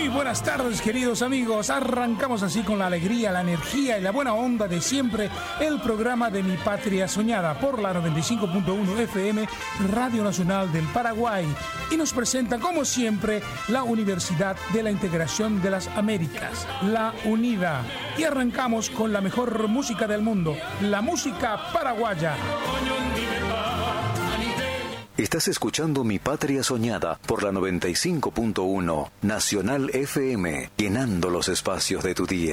buenas tardes, queridos amigos. Arrancamos así con la alegría, la energía y la buena onda de siempre el programa de Mi Patria Soñada por la 95.1 FM Radio Nacional del Paraguay. Y nos presenta, como siempre, la Universidad de la Integración de las Américas, la UNIDA. Y arrancamos con la mejor música del mundo, la música paraguaya. Estás escuchando Mi Patria Soñada por la 95.1 Nacional FM, llenando los espacios de tu día.